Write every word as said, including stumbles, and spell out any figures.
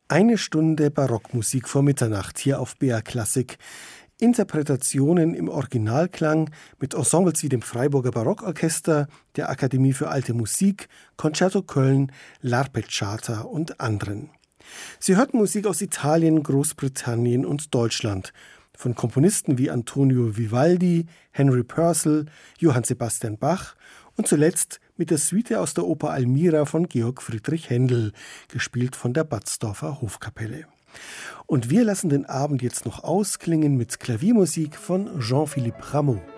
Eine Stunde Barockmusik vor Mitternacht hier auf B R Klassik. Interpretationen im Originalklang mit Ensembles wie dem Freiburger Barockorchester, der Akademie für Alte Musik, Concerto Köln, L'Arpeggiata und anderen. Sie hörten Musik aus Italien, Großbritannien und Deutschland. Von Komponisten wie Antonio Vivaldi, Henry Purcell, Johann Sebastian Bach und zuletzt mit der Suite aus der Oper Almira von Georg Friedrich Händel, gespielt von der Batzdorfer Hofkapelle. Und wir lassen den Abend jetzt noch ausklingen mit Klaviermusik von Jean-Philippe Rameau.